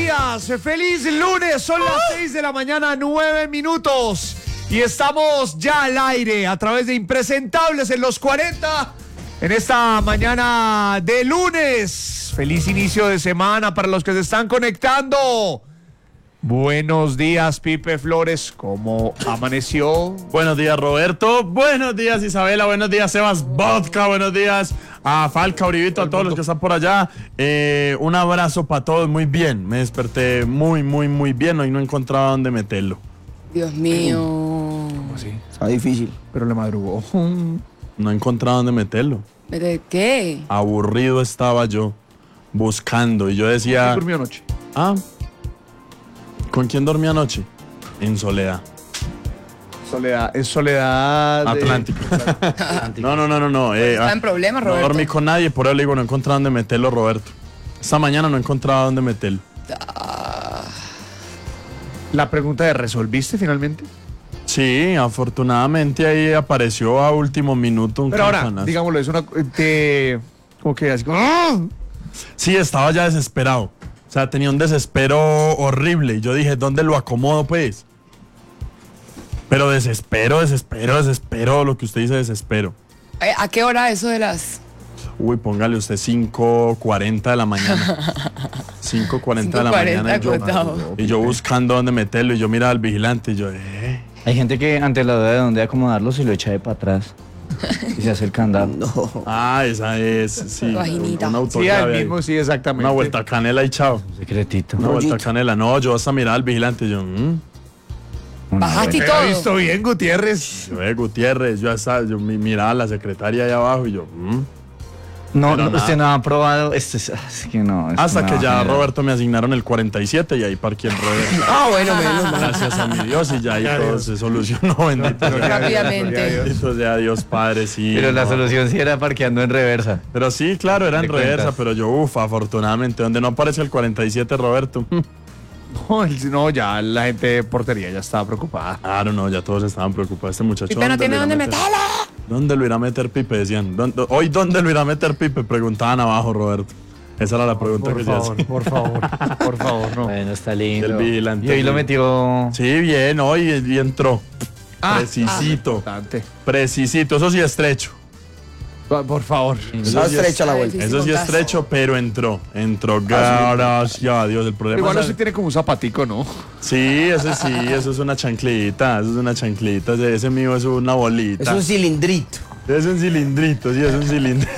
días, feliz lunes, son las 6 de la mañana, 9 minutos y estamos ya al aire a través de Impresentables en los 40 en esta mañana de lunes. Feliz inicio de semana para los que se están conectando. Buenos días, Pipe Flores, ¿cómo amaneció? Buenos días, Roberto. Buenos días, Isabela. Buenos días, Sebas Vodka. Buenos días a Falca, Uribito, a todos los que están por allá. Un abrazo para todos. Muy bien. Me desperté muy bien. Hoy no encontraba dónde meterlo. Dios mío. ¿Cómo así? Está difícil. Pero le madrugó. No encontraba dónde meterlo. ¿De qué? Aburrido estaba yo, buscando. Y yo decía... ¿Quién durmió anoche? ¿Con quién dormí anoche? En soledad. Soledad, es soledad Atlántico. No. Está en problemas, Roberto. No dormí con nadie, por eso le digo, no encontraba dónde meterlo, Roberto. Esta mañana no encontraba dónde meterlo. La pregunta de ¿resolviste finalmente? Sí, afortunadamente ahí apareció a último minuto un Pero ahora, campanazo. digámoslo, es una... ¿Cómo que así? Sí, estaba ya desesperado. O sea, tenía un desespero horrible. Y yo dije, ¿dónde lo acomodo, pues? Pero desespero, lo que usted dice, desespero. ¿A qué hora eso de las...? Uy, póngale usted 5:40 de la mañana. 5:40 de la mañana. Y yo buscando dónde meterlo. Y yo miraba al vigilante y yo, Hay gente que ante la duda de dónde acomodarlo se lo echa de para atrás y se hace el candado. No. Esa es, sí. Vaginita. Una Sí, al autollave mismo, ahí. sí, exactamente. Una vuelta a canela y chao. Secretito. Una vuelta a canela. No, yo hasta mirar al vigilante y yo, Bajaste y Pero todo. visto bien, Gutiérrez. Gutiérrez, yo miraba a la secretaria ahí abajo y yo, No, Pero nada. usted no ha aprobado. Es que no. Hasta que ya Roberto me asignaron el 47 y ahí parqué el reverso. Bueno, menos mal. Gracias a mi Dios y ya ahí todo se solucionó. Bendito sea Rápidamente. Bendito sea Dios Padre, sí. Pero la no. solución sí era parqueando en reversa. Pero sí, claro, era en ¿Te reversa, cuentas? pero yo, afortunadamente, donde no aparece el 47, Roberto. No, ya la gente de portería ya estaba preocupada. Claro, no, ya todos estaban preocupados. Este muchacho. Pipe no tiene dónde meterlo. meterlo. ¿Dónde lo irá a meter Pipe? Decían. Hoy, ¿dónde lo irá a meter Pipe? Preguntaban abajo, Roberto. Esa era la pregunta que se hacía. Por favor, no. Bueno, está lindo. El vigilante. Y hoy lo metió. Sí, bien, hoy y entró. Precisito. Importante. Precisito. Eso sí estrecho. Por favor. Está estrecha la vuelta. Eso sí estrecho, pero entró. Entró. Gracias a Dios. El problema Igual es... usted tiene como un zapatico, ¿no? Sí, eso es una chanclita. Eso es una chanclita. Ese mío es una bolita. Es un cilindrito. Es un cilindrito, sí, es un cilindro.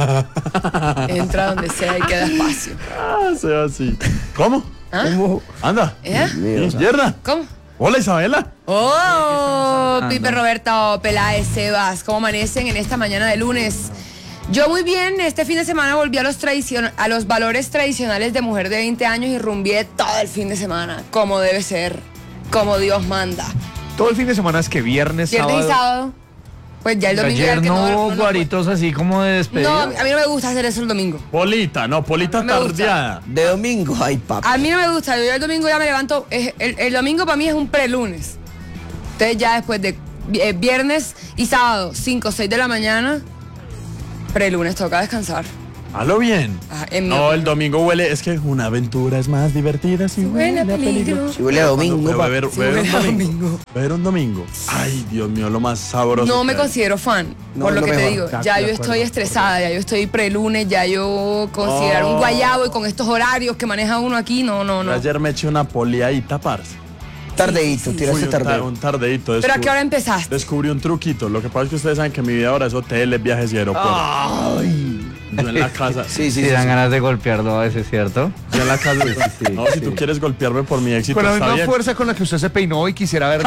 Entra donde sea y queda espacio. Se va así. ¿Cómo? ¿Cómo? Anda. ¿Eh? Yerna. ¿Cómo? Hola, Isabela. Oh, Pipe, Roberto, Peláez, Sebas, ¿cómo amanecen en esta mañana de lunes? Yo muy bien, este fin de semana volví a los valores tradicionales de mujer de 20 años y rumbié todo el fin de semana, como debe ser, como Dios manda. Todo el fin de semana es que viernes, Viernes y sábado, pues ya el domingo ya Ayer el que no hubo no, guaritos así como de no, despedida. a mí no me gusta hacer eso el domingo. Polita No me gusta. tardeada. De domingo, ay papá. A mí no me gusta, yo el domingo ya me levanto, el domingo para mí es un prelunes. Entonces ya después de viernes y sábado, 5 o 6 de la mañana, prelunes, toca descansar. Halo bien. En mi No, opinión. el domingo huele, es que una aventura es más divertida si Huele a peligro. Si huele a domingo, Pero beber huele a un domingo. domingo. Beber un domingo. Ay, Dios mío, lo más sabroso. No me que hay. considero fan, No, por lo lo que te mejor. digo. Exacto, Ya de yo acuerdo. estoy estresada, ya yo estoy prelunes, ya yo considerar un guayabo y con estos horarios que maneja uno aquí, no. Ayer me eché una poliadita, parce. Tardeíto, Sí, sí, tiraste tarde. Un tardeito. ¿Pero a qué hora empezaste? Descubrí un truquito. Lo que pasa es que ustedes saben que mi vida ahora es hoteles, viajes y aeropuertos. Yo en la casa. Sí, dan ganas de golpearlo a veces, ¿cierto? Yo en la casa. No, si tú quieres golpearme por mi éxito, Con la está misma bien. fuerza con la que usted se peinó y quisiera ver. Con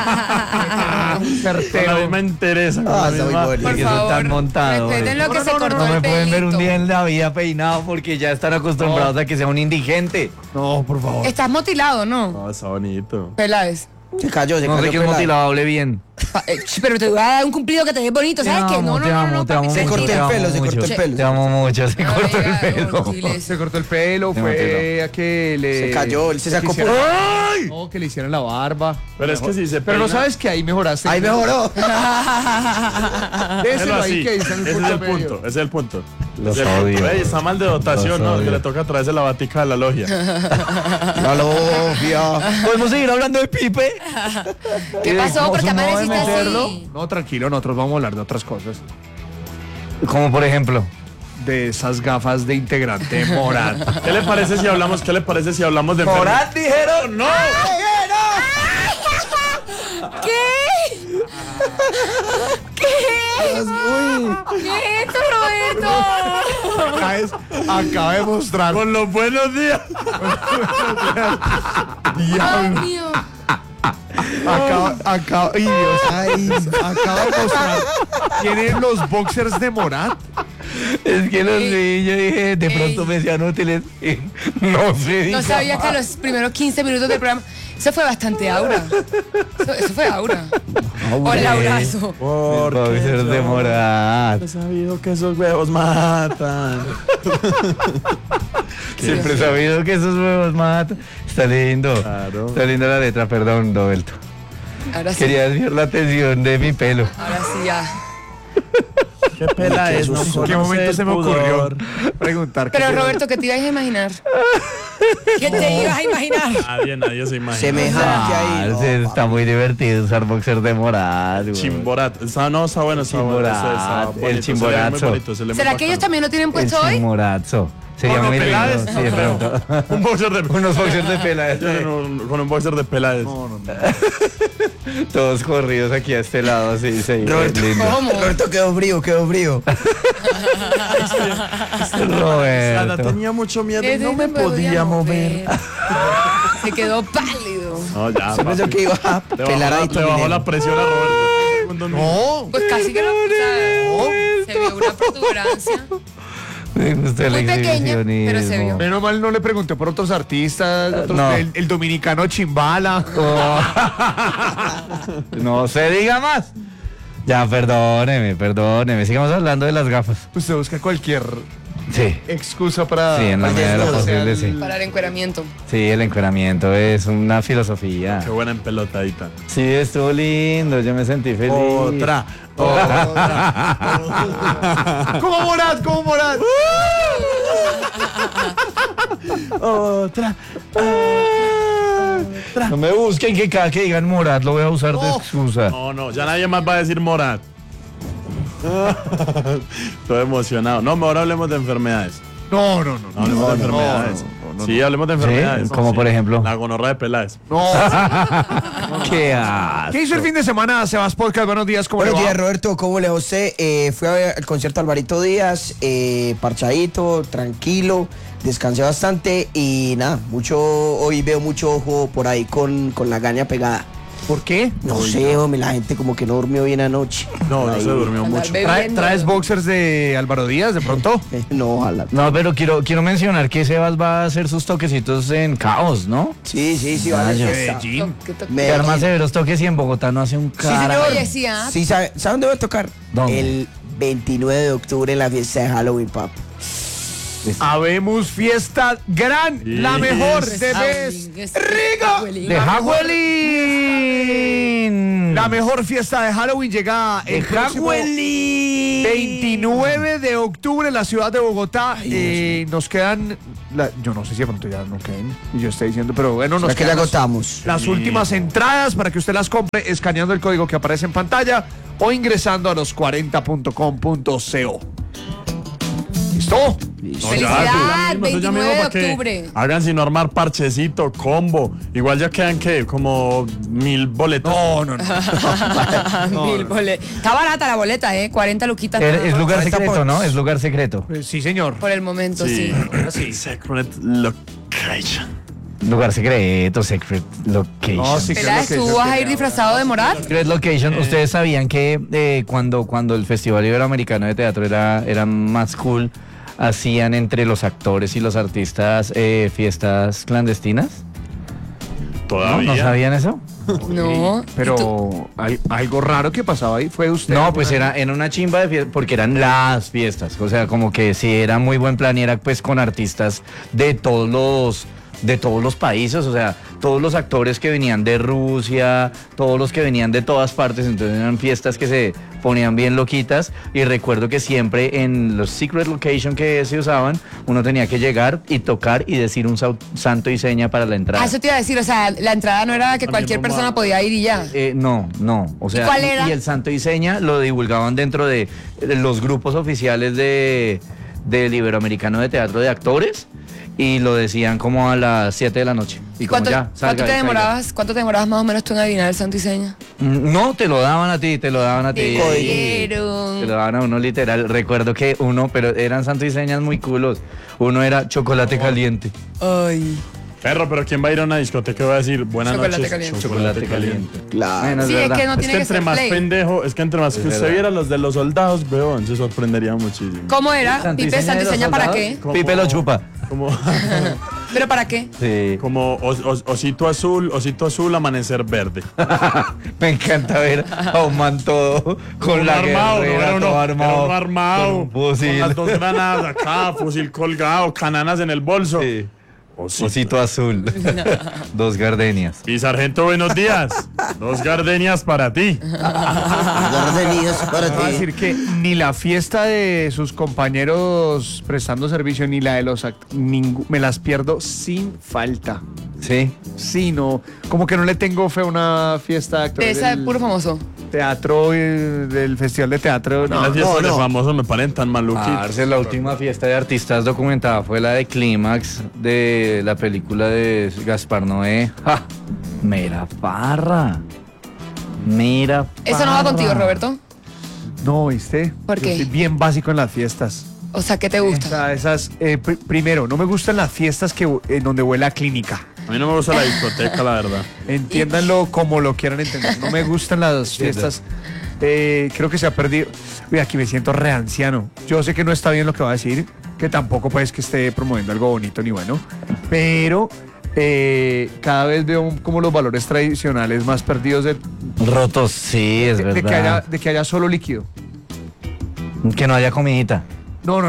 la Certero. misma entereza. con la está muy misma- bueno. Por Porque eso favor, tan montado. respeten lo que se cortó No el me pueden ver un pelito. día en la vida peinado porque ya están acostumbrados a que sea un indigente. No, por favor. Estás motilado, ¿no? No, está bonito. Peláez. Se cayó No sé qué es motilado, hable bien. Pero te voy a dar un cumplido que te ve bonito, ¿sabes qué? No, te amo, para mí mucho, mentira. te amo mucho. Te amo mucho, se No cortó el diga, pelo. don Giles. Se cortó el pelo, Se fue a que le... Se cayó, él se sacó que por... hicieran- No, que le hicieran la barba. Pero es que si se Pero no peina- sabes que ahí mejoraste. Ahí mejoró. Déselo Déjelo ahí así. que dicen Ese es el punto, ese es el punto. Los odio. Ey, está mal de dotación, Los ¿no? odio. Que le toca traerse la batica de la logia. La logia. ¿Podemos seguir hablando de Pipe? ¿Qué pasó? ¿Por qué ¿Cómo no amaneciste debe serlo? así? No, tranquilo, nosotros vamos a hablar de otras cosas. Como por ejemplo. De esas gafas de integrante Morat. ¿Qué le parece si hablamos de Morat dijeron. ¡No! ¿Qué? ¿Qué? ¿Qué es esto, Roberto? Acaba de mostrar. Con los buenos días. Dios mío. Acaba de mostrar. ¿Tienen los boxers de Morat? Es que los vi, yo dije, de pronto me sean útiles. No sé. No sabía que a los primeros 15 minutos del programa. Eso fue bastante aura. Eso fue aura. Hola, abrazo. Boxers de Morat. He sabido que esos huevos matan. Siempre he sabido que esos huevos matan. Está lindo. Claro. Está linda la letra, perdón, Roberto. Ahora sí. Quería desviar la atención de mi pelo. Ahora sí ya. ¿Qué pela es? No ¿En qué conoce momento el se me pudor. ocurrió preguntar? Pero qué era? Roberto, ¿qué te ibas a imaginar? ¿Qué te ibas a imaginar? Nadie se imagina. Semejante ahí. No, Está muy divertido usar boxers de Morat. güey. Chimborat. Está bueno. Está bueno. Chimborazo, Está el bonito, se le ve muy chimborazo. bonito, se le ve ¿Será muy que ellos bacano. también lo tienen El puesto hoy? chimorazo. Sería Con muy lindo. Peláez, Sí, no de creo. pronto. Un boxer de Unos boxers de Peláez. Con un boxer de Peláez. Todos corridos aquí a este lado, así, sí. Roberto. Lindo. ¿Cómo? Roberto quedó frío. Roberto. Tenía mucho miedo y Ese no me se podía mover. Se quedó pálido. No, ya. Se pensó papi. que iba a Le pelar ahí bajó, le bajó la presión a Roberto. No. Pues casi que no. O sea, se vio una protuberancia. Me gusta el Muy pequeña, pero se vio. Menos mal no le pregunté por otros artistas. No. El dominicano Chimbala. No se diga más. Ya, perdóneme. Sigamos hablando de las gafas. Usted busca cualquier Sí. excusa para. Sí, en la medida de lo desnudo, posible, sea, sí. Para el encueramiento. Sí, el encueramiento es una filosofía. Qué buena empelotadita. Sí, estuvo lindo, yo me sentí feliz. Otra. ¿Cómo Morat? ¿Cómo Morat? Otra. No me busquen que cada que digan Morat lo voy a usar de excusa. No, ya nadie más va a decir Morat. Estoy emocionado. No, mejor hablemos de enfermedades. No. Hablemos de enfermedades. Sí, hablemos de enfermedades. Sí, como por ejemplo. La gonorrea de Peláez. No. ¿Qué asco? ¿Qué hizo el fin de semana, Sebas Podcast? Buenos días, ¿cómo le Buenos va? días, Roberto. ¿Cómo le va a usted? Fui a ver el concierto de Alvarito Díaz, parchadito, tranquilo, descansé bastante y nada, hoy veo mucho ojo por ahí con la gaña pegada. ¿Por qué? No sé, hombre, la gente como que no durmió bien anoche. No Ahí. se durmió Andar mucho. bebiendo. ¿Traes boxers de Álvaro Díaz de pronto? No, ojalá. No, pero quiero mencionar que Sebas va a hacer sus toquecitos en Caos, ¿no? Sí, vale. yo- Medellín. Que arma severos toques y en Bogotá no hace un Sí, cara. señor. Oye, sí, ¿ah? Sí, ¿sabe dónde voy a tocar? ¿Dónde? El 29 de octubre en la fiesta de Halloween, pap. Habemos fiesta gran, la mejor de vez. De Halloween. La mejor fiesta de Halloween llega el próximo 29 de octubre en la ciudad de Bogotá. Nos quedan, yo no sé si de pronto ya no queden, y yo estoy diciendo, pero bueno, nos que le quedan agotamos. las últimas entradas para que usted las compre escaneando el código que aparece en pantalla o ingresando a los40.com.co. ¿Listo? Felicidad, 29 de octubre. Hagan sino armar parchecito, combo. Igual ya quedan, ¿qué? Como 1000 boletos. No. 1000 boletas. Está barata la boleta, 40 luquitas. nada Es más. lugar 40 secreto, ¿no? points. Es lugar secreto. Sí, señor. Por el momento, sí. Sí. Secret location. Lugar secreto, secret location. No, sí. Peláez, ¿tú vas a ir disfrazado de Morat? Secret Location, ustedes sabían que cuando el Festival Iberoamericano de Teatro era más cool, hacían entre los actores y los artistas fiestas clandestinas. Todavía. ¿No sabían eso? No. Pero algo raro que pasaba ahí fue usted. No, pues era en una chimba de fiestas, porque eran las fiestas. O sea, como que sí era muy buen plan y era pues con artistas de todos los países. O sea, todos los actores que venían de Rusia, todos los que venían de todas partes, entonces eran fiestas que se ponían bien loquitas, y recuerdo que siempre en los secret location que se usaban, uno tenía que llegar y tocar y decir un santo y seña para la entrada. Eso te iba a decir, o sea, la entrada no era que También cualquier vamos persona podía ir y ya. No, o sea, ¿Y cuál era? y el santo y seña lo divulgaban dentro de los grupos oficiales del Iberoamericano de Teatro de Actores, y lo decían como a las 7 de la noche. Y como ¿Cuánto, ya, salga ¿cuánto te y caiga. demorabas más o menos tú en adivinar el santo y seña? No, te lo daban a ti. Te Te lo daban a uno literal. Recuerdo que pero eran santo y señas muy culos. Uno era chocolate caliente. Ay. Perro, pero ¿quién va a ir a una discoteca y va a decir buenas Chocolate noches? caliente. Chocolate caliente. Claro. Bueno, Sí, es verdad. que no Es tiene que que entre ser más play. pendejo, es que entre más que usted verdad. viera los de los soldados, weón, se sorprendería muchísimo. ¿Cómo era? ¿Santo y Pipe, seña de santo y los seña, ¿para soldados? qué? Como- Pipe lo chupa. Como, ¿Pero para qué? Sí. como osito azul, amanecer verde. Me encanta ver a un man todo con la armado, guerrera, era uno todo armado. era uno armado, con un fusil. con las 2 granadas acá, fusil colgado, cananas en el bolso. Sí. Osito. Osito azul. 2 gardenias. Y sargento, buenos días. 2 gardenias para ti. Gardenias para Va a ti. decir que ni la fiesta de sus compañeros prestando servicio, ni la de los me las pierdo sin falta. Sí. Sí, no, como que no le tengo fe a una fiesta de De actores esa del puro famoso. teatro, del festival de teatro. No, Las fiestas de no. famosos me parecen tan maluquitas. Parce, la última fiesta de artistas documentada fue la de Clímax de la película de Gaspar Noé. ¡Ja! Mera farra. Mera farra. ¿Eso no va contigo, Roberto? no, ¿viste? ¿Por Yo qué? soy bien básico en las fiestas. O sea, ¿qué te O gusta? sea, esas, primero, no me gustan las fiestas en donde huele a clínica. A mí no me gusta la discoteca, la verdad. Entiéndanlo como lo quieran entender. No me gustan las fiestas. Creo que se ha perdido. Uy, aquí me siento re anciano. Yo sé que no está bien lo que va a decir, que tampoco pues que esté promoviendo algo bonito ni bueno, pero cada vez veo como los valores tradicionales más perdidos Rotos, sí, es verdad. de que haya solo líquido. Que no haya comidita. No.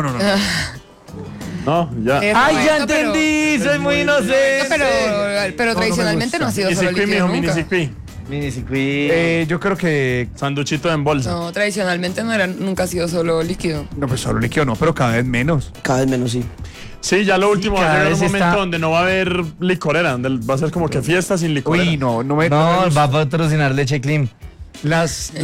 No, ya. Roberto, pero- soy muy No, inocente. pero tradicionalmente no ha sido solo Minisicui, líquido mijo, nunca. minisicui. Minisicui. Yo creo que Sanduchito en bolsa. No, tradicionalmente nunca ha sido solo líquido. no, pues solo líquido no, pero cada vez menos. Cada vez menos, sí. Sí, ya lo último va a cada llegar un vez momento está- donde no va a haber licorera, donde va a ser como que fiesta sin licorera. Uy, no me No, gusta. va a patrocinar Leche Clean. No,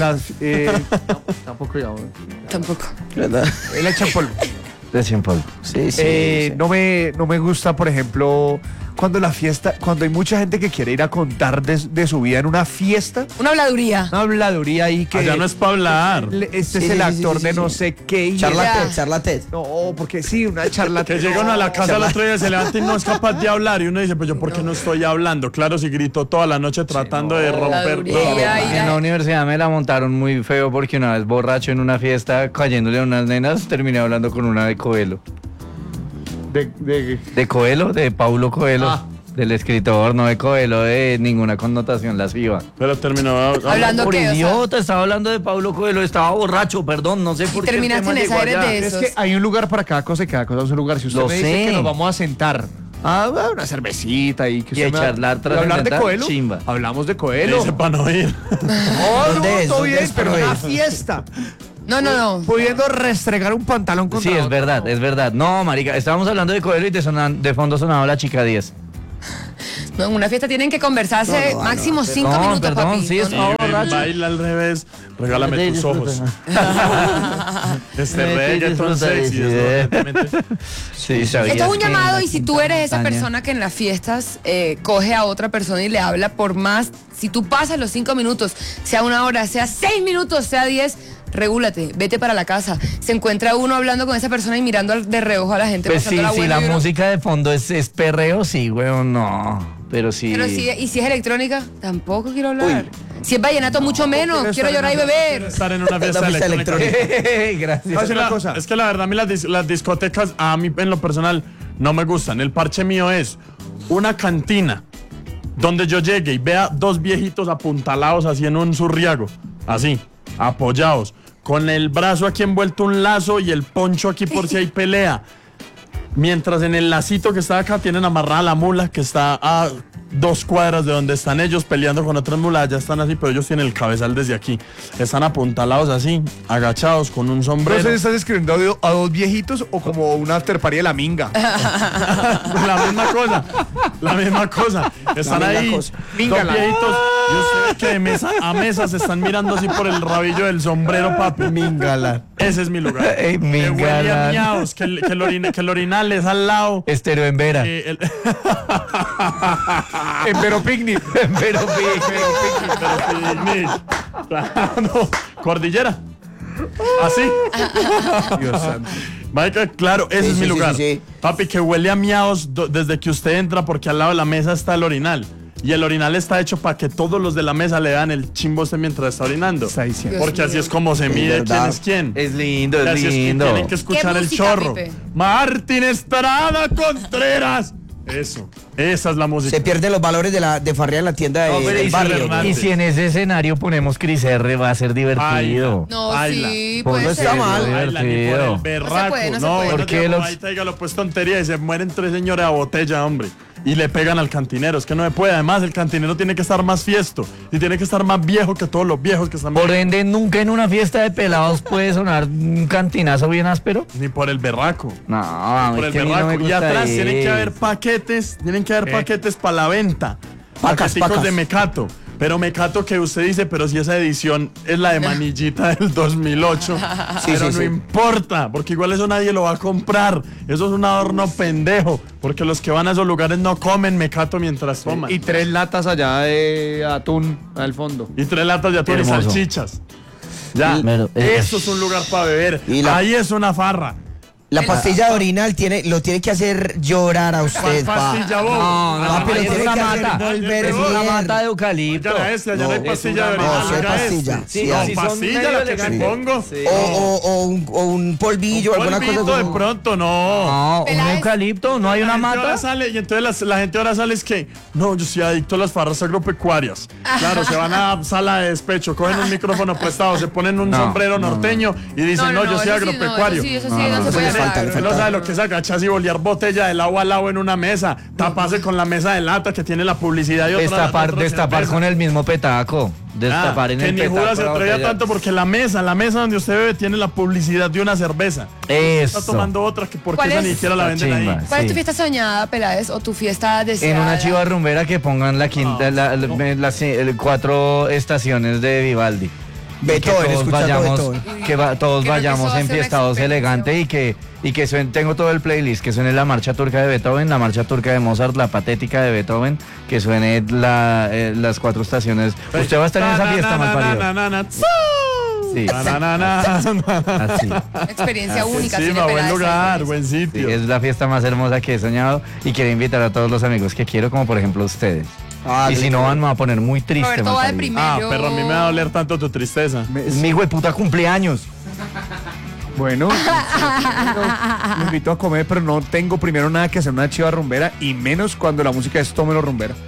tampoco ya. Tampoco. ¿Verdad? Le echan polvo. Leche en polvo. Sí, sí. No me gusta, por ejemplo, cuando hay mucha gente que quiere ir a contar de su vida en una fiesta, Una habladuría. una habladuría ahí que Allá no es para hablar. este Sí, es el sí, actor sí, de sí, no sí. sé qué y Charlatet, charlatet. no, porque sí, una charla Que llega uno a la casa el otro día, se levanta y no es capaz de hablar. Y uno dice, pues yo, ¿por qué no estoy hablando? Claro, si grito toda la noche tratando de romper Habladuría, todo. y En la universidad me la montaron muy feo porque una vez borracho en una fiesta, cayéndole a unas nenas, terminé hablando con una de Coelho. ¿De Coelho? De Paulo Coelho. Ah. Del escritor, no de Coelho, de ninguna connotación lasciva. Pero terminó Hablando Por qué, o sea, idiota, estaba hablando de Paulo Coelho, estaba borracho, perdón, no sé por qué. el terminaste tema en esa, llegó eres allá. de Es esos. que hay un lugar para cada cosa y cada cosa es un lugar. Si usted Lo me dice sé. que nos vamos a sentar a una cervecita y que Y a usted me charlar y hablar de trascendental, Coelho, chimba. hablamos de Le Coelho. dice para no ir. No, ¿Dónde es? todo ¿Dónde bien, es pero para una ir? fiesta. No. Pudiendo restregar un pantalón contra Sí, es otro. verdad, es verdad. No, marica, estábamos hablando de Coelho y de fondo sonaba la chica 10. No, en una fiesta tienen que conversarse No, máximo 5 No, minutos, perdón, papi. sí, No, es- no. Y borracho. baila al revés, regálame tus ojos. Este reggaeton disfruta, sexy. sí, Evidentemente. Sí, sabía. Esto es un llamado y si tú eres esa persona que en las fiestas coge a otra persona y le habla por más, si tú pasas los 5 minutos, sea 1 hora, sea 6 minutos, sea 10, regúlate, vete para la casa. Se encuentra uno hablando con esa persona y mirando de reojo a la gente. Pues sí, pasándola si bueno la y uno- música de fondo es perreo, sí, weón, no. Pero sí. Pero si, y si es electrónica, tampoco quiero hablar. Si es vallenato, mucho menos. Quiero estar llorar y en una- beber. Estar en una fiesta La fiesta electrónica. Gracias. Voy a decir una La- cosa. Es que la verdad a mí las discotecas, a mí en lo personal, no me gustan. El parche mío es una cantina donde yo llegue y vea 2 viejitos apuntalados así en un surriago, así, apoyados, con el brazo aquí envuelto un lazo y el poncho aquí por si hay pelea. Mientras en el lacito que está acá tienen amarrada la mula que está a 2 cuadras de donde están ellos peleando con otras mulas, ya están así, pero ellos tienen el cabezal desde aquí. Están apuntalados así, agachados, con un sombrero. ¿Pero estás escribiendo a 2 viejitos o como una after party de la minga? La misma cosa. Están ahí, cosa. 2 Míngala. viejitos, y usted ve que de mesa a mesa se están mirando así por el rabillo del sombrero, papi. Mingala. Ese es mi lugar. Ey, Que huele a Mingala. miaos, que el orinal es al lado. Estéreo en Vera. En Vero Picnic. Pero Pero claro, cordillera. Así. Dios santo. Marica, claro, ese Sí, es mi sí, lugar. sí, sí. Papi, que huele a miaos desde que usted entra, porque al lado de la mesa está el orinal. Y el orinal está hecho para que todos los de la mesa le dan el chimbo a usted mientras está orinando. Está diciendo. Porque así es como se mide quién verdad. es quién. es lindo, Y es así es que lindo. tienen que escuchar ¿Qué el música, chorro. Pipe? Martín Estrada Contreras. Eso, esa es la música. Se pierden los valores de farrear en la tienda No, pero del y, barrio. Fernández. y si en ese escenario ponemos Cris R, va a ser divertido. No, Baila. sí, Pues puede no ser. está mal. Baila ni por el divertido. berraco. puede, no se No, puede. bueno, ¿Por qué tío, los- ahí dígalo, pues tontería y se mueren 3 señores a botella, hombre. Y le pegan al cantinero, es que no se puede. Además, el cantinero tiene que estar más fiesto y tiene que estar más viejo que todos los viejos que están Por ende, nunca en una fiesta de pelados puede sonar un cantinazo bien áspero. Ni por el berraco. No, Por es el que a mí no me berraco. Y gusta atrás tienen que eso. haber paquetes para la venta. Pacas, Paqueticos pacas. de Mecato. Pero Mecato que usted dice, pero si esa edición es la de Manillita del 2008. Sí, pero sí, no sí. importa, porque igual eso nadie lo va a comprar. Eso es un adorno pendejo. Porque los que van a esos lugares no comen Mecato mientras toman. Y 3 latas allá de atún al fondo. Y 3 latas de atún y Hermoso. salchichas. Ya, Pero, eso es un lugar para beber. Y la- Ahí es una farra. La pastilla de orinal lo tiene que hacer llorar a usted, pa. Pastilla bobo. No, no, Papi, lo ahí es tiene una que hacer mata. volver Es una bien. mata de eucalipto. Oigan a este, allá no hay No, pastilla de es una orinal. mata. No, sí hay oiga este. pastilla. Sí, No, sí, son pastilla medio la que me elegantes. pongo. Sí. O un polvillo, alguna cosa. Polvito de como- pronto, no. No, un Peláez. eucalipto, no hay una La gente ahora mata. sale, y entonces la gente ahora sale es que, no, yo soy adicto a las farras agropecuarias. Claro, se van a sala de despecho, cogen un micrófono prestado, se ponen un No, sombrero norteño y dicen, no, yo soy eso sí, agropecuario. eso sí, no, no, se eso puede le falta, hacer. le Usted no sabe lo que es agacharse y bolear botella del agua al lado en una mesa, taparse con la mesa de lata que tiene la publicidad y otra Destapar con el mismo petaco. Destapar en que el ni petaco. Judas se la atrevía botella. tanto porque la mesa donde usted bebe tiene la publicidad de una cerveza. Eso. Está tomando otra que porque ¿Cuál esa es? ni siquiera la Está venden chimba. ahí. ¿Cuál es Sí. tu fiesta soñada, Peláez, o tu fiesta deseada? En una chiva rumbera que pongan la quinta, las 4 estaciones de Vivaldi. Beethoven, que todos escuchando vayamos, Beethoven. Creo todos que vayamos eso va a ser una enfiestados experiencia. elegante y que suene, tengo todo el playlist, que suene la marcha turca de Beethoven, la marcha turca de Mozart, la patética de Beethoven, que suene las 4 estaciones. Usted va a estar en esa fiesta, mal parido. Sí, así. Experiencia única. tiene Encima, buen Peláez. lugar, buen Sí, sitio. es la fiesta más hermosa que he soñado y quiero invitar a todos los amigos que quiero, como por ejemplo ustedes. Ah, Y si no van, me va a poner muy triste. Roberto va de malparido. primero. Pero a mí me va a doler tanto tu tristeza. Es mi hueputa cumpleaños. Bueno, me invito a comer, pero no tengo primero nada que hacer una chiva rumbera y menos cuando la música es tómelo rumbera.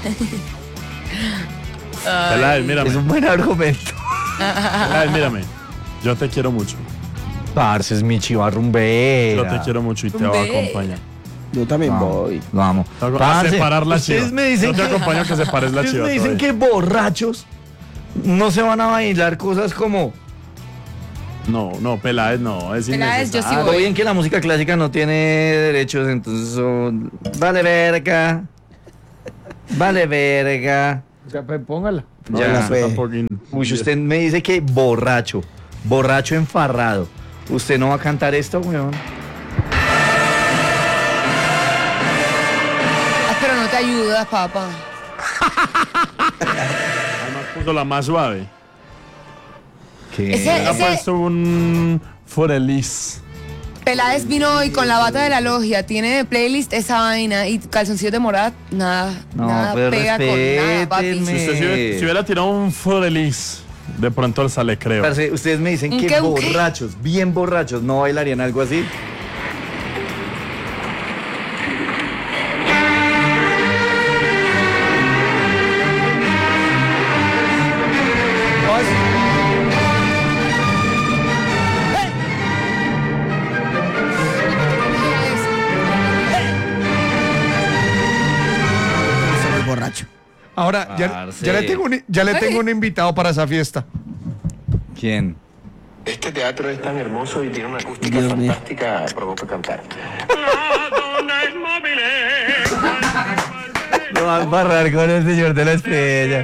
Peláez, mírame. Es un buen argumento. Peláez, mírame. Yo te quiero mucho. Parce, es mi chiva rumbera. Yo te quiero mucho y te voy a Rumbera. acompañar. Yo también voy. Lo amo. A Parce, separar la chiva. ustedes me dicen Yo te que- acompaño a que separes la ustedes chiva. me dicen todavía. que borrachos no se van a bailar cosas como... No, Peláez no. Es Peláez, yo sí innecesario. voy. Todo bien que la música clásica no tiene derechos, entonces son... Vale verga. Vale verga. O sea, pues póngala. No, Ya. eso tampoco Uy, usted me dice que borracho enfarrado. ¿Usted no va a cantar esto, weón? Ah, pero no te ayudas, papá. Además puso la más suave. ¿Qué? Ese- Ha puesto un Forelis. Peláez vino hoy con la bata de la logia, tiene de playlist esa vaina y calzoncillos de morada, nada, No, nada pues pega con nada, papi. respétenme. Si usted si hubiera tirado un Forelis, de pronto el sale, creo. Parce, ustedes me dicen ¿Un que qué, un qué? borrachos, bien borrachos, ¿no bailarían algo así? Somos Ahora, Parce. ya le tengo un invitado para esa fiesta. ¿Quién? Este teatro es tan hermoso y tiene una acústica Dios mío. fantástica, provoca cantar. Lo va a embarrar con el señor de la estrella.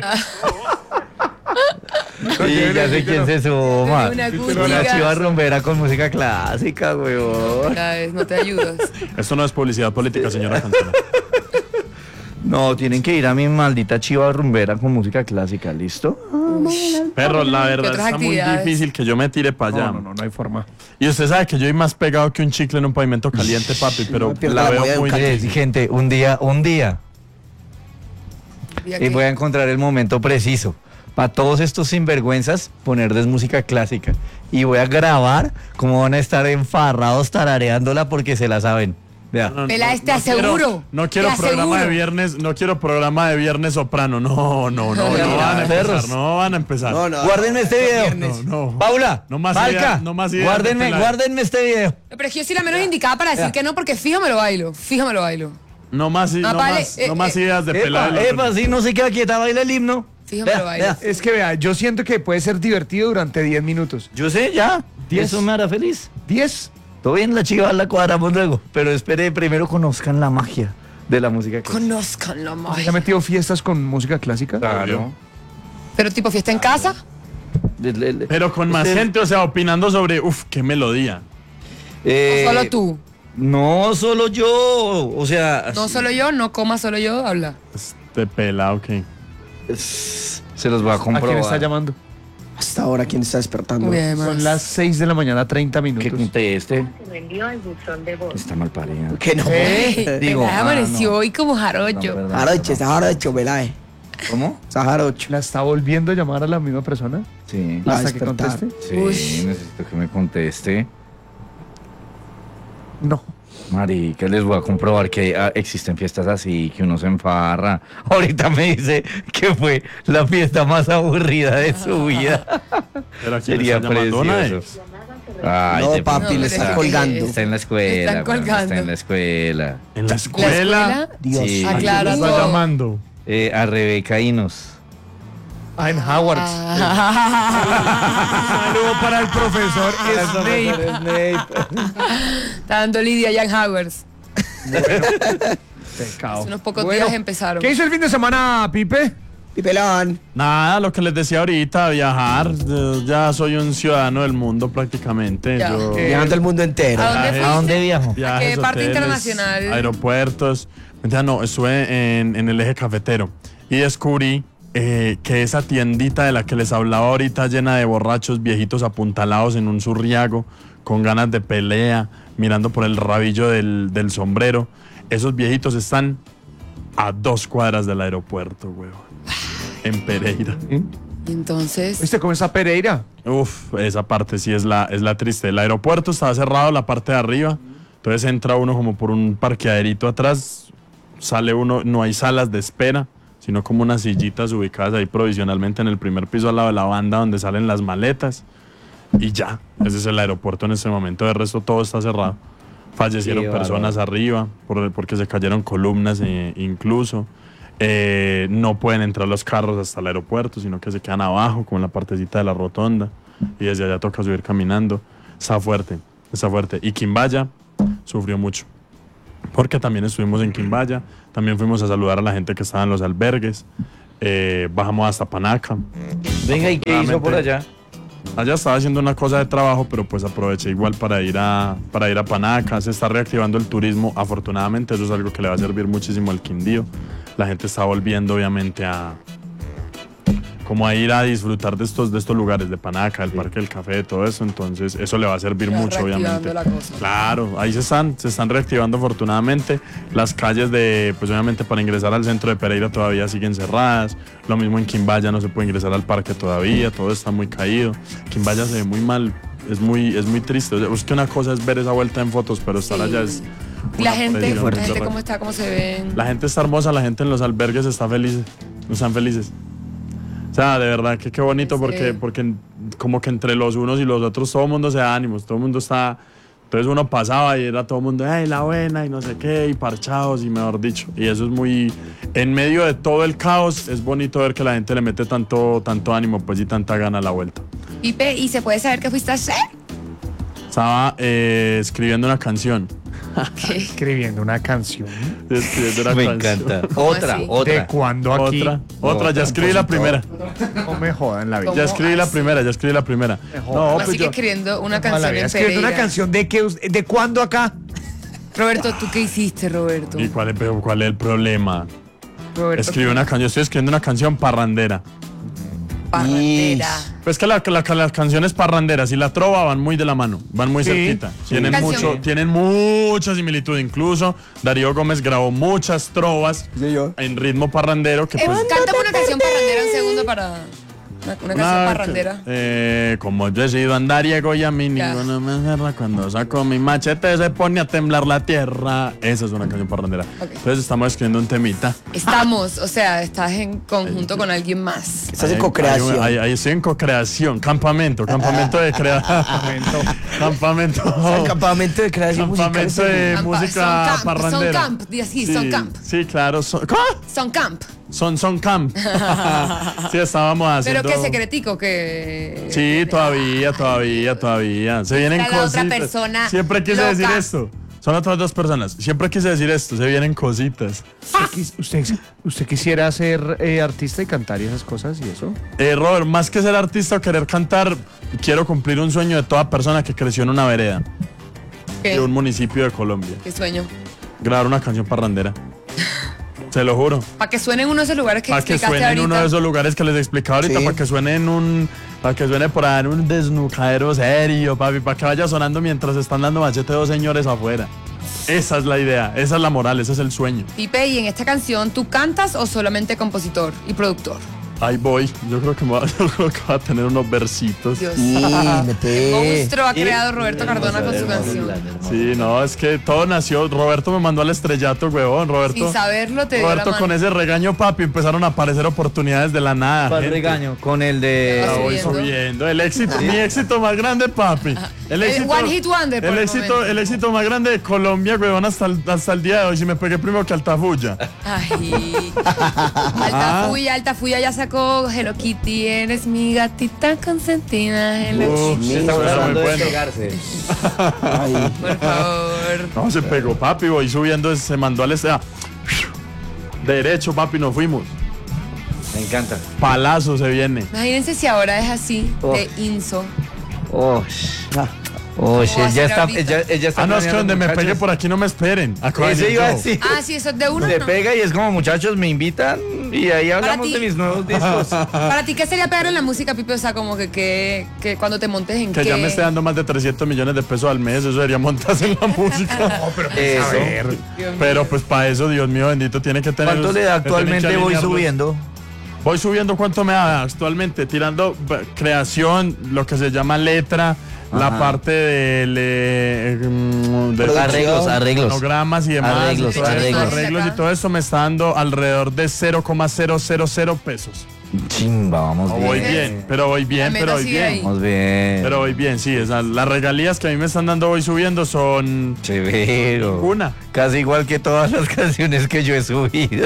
Sí, ya sé quién se suma. Una Una acústica. chiva rumbera con música clásica, weón. Otra vez, no te ayudas. Esto no es publicidad política, señora Cantona. No, tienen que ir a mi maldita chiva rumbera con música clásica, ¿listo? Perro, la ¿Qué verdad otras está muy actividades? difícil que yo me tire para allá. No hay forma. Y usted sabe que yo soy más pegado que un chicle en un pavimento caliente, papi, pero No pierda la la veo molla de muy un difícil. Gente, un día. Diga Y que- voy a encontrar el momento preciso. Para todos estos sinvergüenzas, ponerles música clásica. Y voy a grabar cómo van a estar enfarrados tarareándola porque se la saben. Vea. Peláez, te aseguro. No quiero te programa de aseguro. viernes, no quiero programa de viernes soprano. No van a empezar, Perros. no van a empezar. No, no. Guárdenme este video. Viernes. No. Paula, No más Falca, ideas, no más ideas de Peláez. guárdenme este video. Pero es que yo soy la menos indicada para decir que no, porque fijo me lo bailo. No más, Ah, vale, no más ideas de Epa, Peláez. sí, no se queda quieta, baila el himno. Fijo me lo bailo. Es que vea, yo siento que puede ser divertido durante 10 minutos. Yo sé, ya. 10. Eso me hará feliz. 10. Todo bien, la chiva la cuadramos luego. Pero espere, primero conozcan la magia de la música clásica. Conozcan la ¿Se magia. ha metido fiestas con música clásica? Claro. Pero tipo fiesta en casa. Pero con más Usted- gente, o sea, opinando sobre, qué melodía. Eh, O solo tú. No, solo yo. O sea, No solo yo, no coma solo yo, habla. Este pelado, ¿qué? se los voy a ¿A comprobar. quién está llamando? Hasta ahora, ¿quién está despertando? Muy bien, Son las 6 de la mañana, 30 Que minutos. conteste. Lo envió al buzón de voz. Está mal parida. Que no. Digo, Peláez amaneció no. hoy como jarocho. No, perdón. Jarocho, está jarocho, Peláez. ¿Cómo? Está jarocho. ¿La está volviendo a llamar a la misma persona? Sí. Va a ¿Hasta que despertar. conteste? Sí, Ush. necesito que me conteste. No. Marica, les voy a comprobar que existen fiestas así, que uno se enfarra. Ahorita me dice que fue la fiesta más aburrida de su vida. Pero aquí le Sería está llamando Nae. precioso. Ay, No, de papi, No, le pero está es que- colgando. Está en la escuela. Están weón, colgando. Está en la escuela. En la ¿La escuela. escuela? Dios. Sí. Ah, claro. ¿Quién está llamando? A Rebeca Inos. Ah, en Howard. Saludo para el profesor Snape. Está dando Lidia Jan Howers. Pecado. Hace unos pocos Bueno, días empezaron. ¿Qué hizo el fin de semana, Pipe? Pipelón. Nada, lo que les decía ahorita, viajar. Yo ya soy un ciudadano del mundo prácticamente. Ya. Yo Viajando el mundo entero. ¿A dónde viajes- fuiste? ¿A dónde viajo? viajes, qué parte hoteles, internacional? Aeropuertos. Mentira, no, estuve en el eje cafetero y descubrí que esa tiendita de la que les hablaba ahorita, llena de borrachos viejitos apuntalados en un surriago, con ganas de pelea, mirando por el rabillo del sombrero, esos viejitos están a 2 cuadras del aeropuerto, huevón. En Pereira. Y entonces, ¿Viste cómo está Pereira? Uf, esa parte sí es la triste. El aeropuerto estaba cerrado, la parte de arriba. Entonces entra uno como por un parqueaderito atrás, sale uno, no hay salas de espera, sino como unas sillitas ubicadas ahí provisionalmente en el primer piso al lado de la banda donde salen las maletas. Y ya, ese es el aeropuerto en ese momento. De resto todo está cerrado. Fallecieron Qué personas arriba porque se cayeron columnas incluso. No pueden entrar los carros hasta el aeropuerto, sino que se quedan abajo, como en la partecita de la rotonda. Y desde allá toca subir caminando. Está fuerte, está fuerte. Y Quimbaya sufrió mucho. Porque también estuvimos en Quimbaya. También fuimos a saludar a la gente que estaba en los albergues. Bajamos hasta Panaca. Venga, ¿y qué hizo por allá? Allá estaba haciendo una cosa de trabajo, pero pues aproveché igual para ir a Panaca. Se está reactivando el turismo, afortunadamente. Eso es algo que le va a servir muchísimo al Quindío. La gente está volviendo obviamente a ir a disfrutar de estos lugares de Panaca, del Parque del Café, todo eso. Entonces eso le va a servir Ya mucho, reactivando obviamente. la cosa. Claro, ahí se están reactivando afortunadamente. Las calles pues obviamente para ingresar al centro de Pereira todavía siguen cerradas. Lo mismo en Quimbaya, no se puede ingresar al parque todavía, todo está muy caído. Quimbaya se ve muy mal, es muy triste. O sea, es que una cosa es ver esa vuelta en fotos, pero estar Sí. allá es... ¿Y la una gente, presión. la gente cómo está, cómo se ven? La gente está hermosa, la gente en los albergues está feliz, están felices. O sea, de verdad que qué bonito Sí. porque como que entre los unos y los otros todo el mundo se da ánimos, todo el mundo está Entonces uno pasaba y era todo el mundo, ¡ay, la buena! Y no sé qué, y parchados, y mejor dicho. Y eso es muy... En medio de todo el caos, es bonito ver que la gente le mete tanto ánimo, pues, y tanta gana a la vuelta. Pipe, ¿y se puede saber qué fuiste a hacer? Estaba escribiendo una canción. ¿Qué? Escribiendo una canción. Escribiendo una Me canción. encanta. ¿Cómo Otra, así? ¿De otra. cuándo aquí? Otra, ya escribí la primera. No me jodan la vida. ¿Cómo Ya escribí la así? primera. No, Así pues que yo... escribiendo una Toda la canción vida. en Escribiendo una Pereira. canción de cuándo acá. Roberto, ¿tú qué hiciste, Roberto? ¿Y cuál es el problema? Roberto, Escribí una canción, estoy escribiendo una canción parrandera. parrandera. Pues que las canciones parranderas y la trova van muy de la mano, van muy Sí, cerquita. sí. Canción. Tienen mucha similitud. Incluso Darío Gómez grabó muchas trovas Sí, yo. en ritmo parrandero que pues... Cántame una canción parrandera un segundo para... Una canción parrandera. Como yo he sido andariego y a mí Ya. ninguno me agarra. Cuando saco mi machete se pone a temblar la tierra. Esa es una canción parrandera. Ok. Entonces estamos escribiendo un temita. Estamos, o sea, estás en conjunto con alguien más. Estás en co-creación. Ahí estoy en co-creación. Campamento de creación. Campamento. El campamento de creación musical. Campamento de Campa- música son camp, parrandera. son camp, di así, son camp. Sí, claro. Son camp. Son camp. Sí, estábamos haciendo. Pero que secretico, que... Sí, todavía. Se vienen Está la otra cositas. persona Siempre quise loca. decir esto. Son otras dos personas. Siempre quise decir esto. Se vienen cositas. ¿Usted quisiera ser artista y cantar y esas cosas y eso? Robert, más que ser artista o querer cantar, quiero cumplir un sueño de toda persona que creció en una vereda de un ¿Qué? municipio de Colombia. ¿Qué sueño? Grabar una canción parrandera. Se lo juro. Para que suenen uno de esos lugares que Para que explicaste suene en ahorita. uno de esos lugares que les explicaba ahorita, Sí. para que suene para que suene por ahí en un desnucadero serio, papi, para que vaya sonando mientras están dando machete dos señores afuera. Esa es la idea, esa es la moral, ese es el sueño. Pipe, ¿y en esta canción tú cantas o solamente compositor y productor? Ahí voy, yo creo que va a tener unos versitos. Dios. Sí, mete. Monstruo ha creado Roberto Cardona con su canción. Sí, no, es que todo nació, Roberto me mandó al estrellato, huevón, Roberto. Sin saberlo te dio la Roberto, mano. con ese regaño, papi, empezaron a aparecer oportunidades de la nada. ¿Cuál gente. regaño? Con el de... La voy Subiendo. subiendo. El éxito, mi éxito más grande, papi. El One Hit Wonder, por el momento. el éxito más grande de Colombia, huevón, hasta el día de hoy. Si me pegué primero que Altafulla. Ay. Altafulla ya sacó Hello Kitty, eres mi gatita consentida. Hello Kitty. Eso era muy bueno. Ay, Por favor. No, se pegó, papi, voy subiendo, se mandó al derecho, papi, nos fuimos. Me encanta. Palazo se viene. Imagínense si ahora es así, de Inso. Oh, ah, va a ella ser está, ahorita? ella está Ah, no, es que planeando, donde me muchachos. pegue por aquí no me esperen. Acabo de Ese decir iba a yo. decir. Ah, sí, eso es de uno. Se ¿no? pega y es como, muchachos, me invitan y ahí hablamos ti. de mis nuevos discos. Para ti, ¿qué sería pegar en la música, Pipe? O sea, como que cuando te montes en Que qué. ya me esté dando más de 300 millones de pesos al mes, eso sería montarse en la música. Eso. Pero pues para eso, Dios mío bendito, tiene que tener... ¿Cuánto le da tiene que actualmente? Voy alinearlos. subiendo. Voy subiendo cuánto me da actualmente, tirando creación, lo que se llama letra, la Ajá. parte de Arreglos. fonogramas y demás. Arreglos, todo eso, arreglos. arreglos y todo eso me está dando alrededor de 0,000 pesos. Chimba, vamos No, bien. voy bien, pero voy bien, La pero meta voy sigue bien. ahí. Vamos bien. Pero voy bien, sí, las regalías que a mí me están dando voy subiendo son Severo. una. Casi igual que todas las canciones que yo he subido.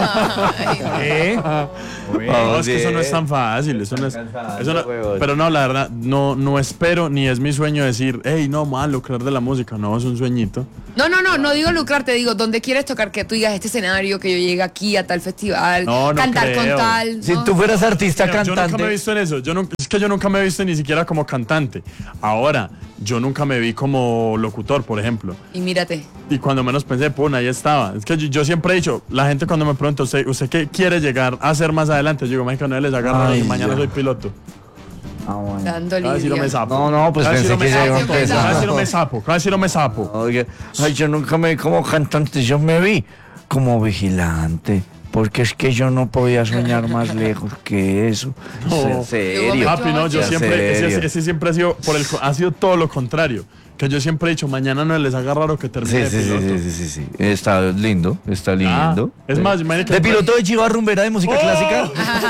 Ay, No, es que eso no es tan fácil, eso no es, pero no, la verdad, no espero ni es mi sueño decir, hey, no, mal lucrar de la música, no, es un sueñito. No digo lucrar, te digo, ¿dónde quieres tocar? Que tú digas este escenario, que yo llegue aquí a tal festival, No cantar creo. con tal. Si ¿no? tú fueras artista Mira, yo nunca me he cantante. visto en eso, es que yo nunca me he visto ni siquiera como cantante. Ahora, yo nunca me vi como locutor, por ejemplo. Y mírate. Y cuando menos pensé, pum, ahí estaba. Es que yo siempre he dicho, la gente cuando me pregunta, ¿usted qué quiere llegar a hacer más adelante? Yo digo, México, no les agarra Ay, y mañana ya. soy piloto. Dándole. Cada vez si no me sapo. No, pues Cada vez pensé si que no me ya iba a sapo. empezar. Cada vez si no me sapo. Cada vez si no me sapo. Oye, ay, yo nunca me vi como cantante, yo me vi como vigilante, porque es que yo no podía soñar más lejos que eso. En serio. Papi, no, yo ¿En siempre, serio? ese siempre ha sido, ha sido todo lo contrario. Que yo siempre he dicho, mañana no les haga raro que termine Sí, de sí, piloto. sí. Está lindo, está lindo. Es más, imagínate que ¿De piloto de Chiva Rumbera de música clásica?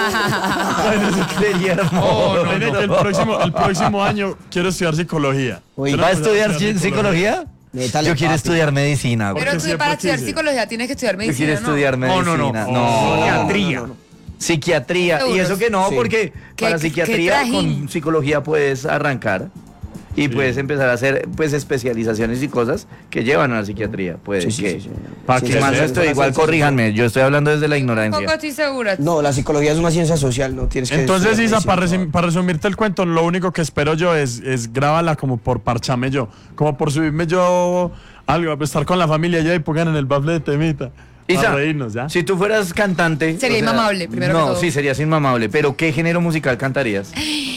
Imagínate que el próximo año quiero estudiar psicología. Uy, ¿Va a estudiar psicología? Métale, Yo quiero papi. estudiar medicina. güey. Pero Porque tú siempre para estudiar quise. psicología tienes que estudiar Yo medicina, quiero estudiar No, no, no. medicina. No. Psiquiatría. Psiquiatría. Y eso que no, Sí. porque ¿Qué- para qué psiquiatría trajín? con psicología puedes arrancar y puedes empezar a hacer pues especializaciones y cosas que llevan a la psiquiatría. Puede Sí, sí, que. sí, sí. Pa' Sí, que sí, Más sí, no se- estoy sí, igual, sí, sí. corríjanme. Yo estoy hablando desde la Tampoco ignorancia. estoy segura. No, la psicología es una ciencia social, no tienes que... Entonces, estudiar Isa, medicina. para resumirte el cuento, lo único que espero yo es grábala como por parcharme yo, como por subirme yo algo, a estar con la familia ya y pongan en el bafle de temita. Isa, Para reírnos, ¿ya? si tú fueras cantante... Sería inmamable, primero que No, todo. sí, serías inmamable. Pero ¿qué género musical cantarías?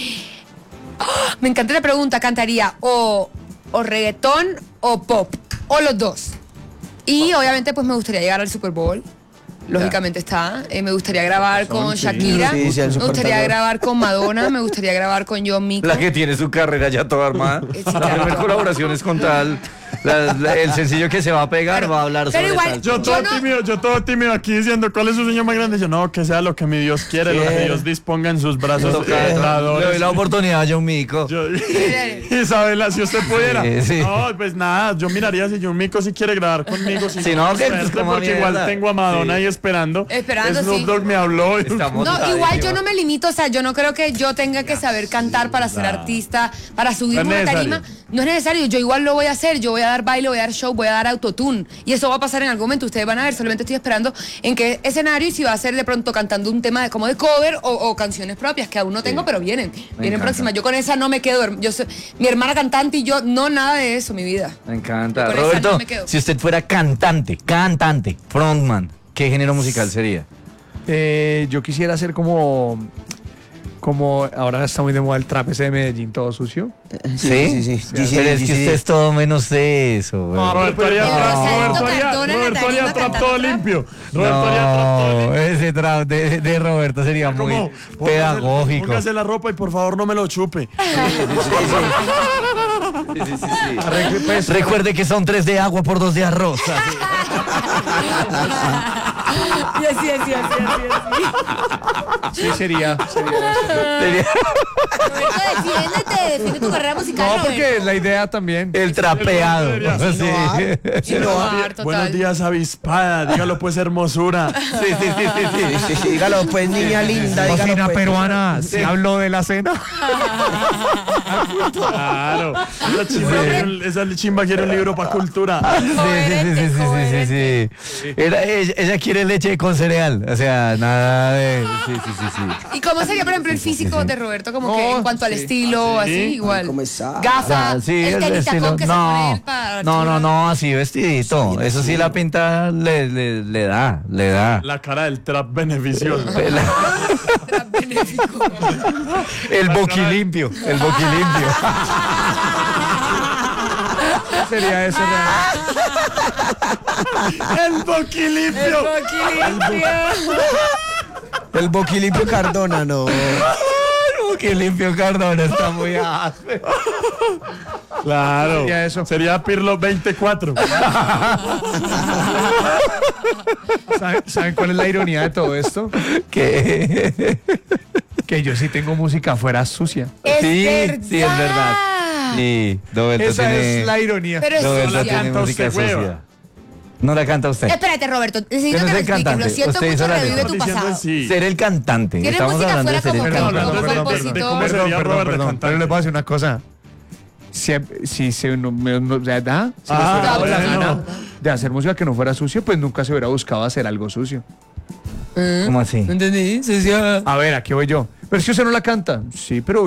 Me encanta la pregunta, cantaría o reggaetón o pop, o los dos. Y obviamente pues me gustaría llegar al Super Bowl. Lógicamente está. Me gustaría grabar con Shakira. Sí, sí, al Me Super gustaría Bowl. grabar con Madonna. Me gustaría grabar con John Mico. La que tiene su carrera ya toda armada. Sí, La claro. primera colaboración es con tal. El sencillo que se va a pegar Pero- va a hablar pero sobre igual- tal. Yo todo no- tímido, yo todo tímido aquí diciendo cuál es su sueño más grande. Yo no, que sea lo que mi Dios quiere, lo que Dios disponga en sus brazos Le doy tentadores. la oportunidad a John Mico. Isabela, si usted pudiera. Sí, sí. No, pues nada, yo miraría si John Mico si quiere grabar conmigo. Si no, que, pues, suerte, como porque mierda. igual tengo a Madonna ahí esperando. Esperando, Snoop sí. Dogg me habló. Estamos No, igual yo montadísimos. no me limito, o sea, yo no creo que yo tenga que saber cantar para ser artista, para subir No es una necesario. tarima. No es necesario, yo igual lo voy a hacer, yo voy a dar baile, voy a dar show, voy a dar autotune. Y eso va a pasar en algún momento, ustedes van a ver, solamente estoy esperando en qué escenario y si va a ser de pronto cantando un tema como de cover o canciones propias, que aún no tengo, pero vienen encanta. próximas. Yo con esa no me quedo, yo soy mi hermana cantante y yo, no, nada de eso, mi vida. Me encanta. Con esa Roberto, no me quedo. si usted fuera cantante, frontman, ¿qué género musical sería? Yo quisiera ser como ahora está muy de moda el trap ese de Medellín, todo sucio. Sí, sí. Pero es que usted es todo menos de eso. güey. Roberto haría El Rosadito Cardona en la Roberto haría tarima trap cantando todo trap. limpio. Roberto haría trap todo No, limpio. ese trap de Roberto sería muy Como, pedagógico. Póngase la ropa y por favor no me lo chupe. Recuerde que son 3 de agua por 2 de arroz. Y así. Sí, sería eso. Roberto, defiende tu carrera musical, No, Roberto. porque la idea también. El trapeado. Sí. Buenos días, avispada. Dígalo pues, hermosura. Sí. Sí, dígalo pues, niña linda, dígalo Cocina pues. peruana, ¿se habló de la cena? Claro. Esa chimba quiere un libro para cultura. Sí. Ella quiere leche con cereal. O sea, nada de. Sí. ¿Y cómo sería, por ejemplo, el físico de Roberto? Como que No, en cuanto al estilo, así, igual. ¿Cómo está? Gafa, Sí, el tenis tacón que se pone él para... No, así vestidito. Eso sí, la pinta le da. La cara del trap beneficioso. Benéfico. El boquilimpio. Sería eso. El boquilimpio. El boquilimpio Cardona, no. El boquilimpio Cardona está muy áspero. Claro. Sería eso. Sería Pirlo 24. ¿Saben cuál es la ironía de todo esto? ¿Qué? Que yo sí tengo música fuera sucia. Sí, es verdad. Sí, Roberto Esa tiene. es la ironía. Pero es Roberto sucia. tiene canta música usted, hueva. sucia. No la canta usted. Espérate, Roberto, necesito Yo no que soy me expliques. cantante. Lo siento Usted hizo mucho, la revive letra. tu Diciendo pasado. sí. Ser el cantante. ¿Tienes Estamos música hablando de fuera ser el como Perdón, que cantante. perdón, como perdón, compositor? ¿cómo sería Robert de Pero cantante? le puedo decir una cosa. Si se me da Ah, bueno. la gana de hacer música que no fuera sucio, pues nunca se hubiera buscado hacer algo sucio. ¿Cómo así? ¿Entendí? Sucia. A ver, aquí voy yo. Pero si usted no la canta. Sí, pero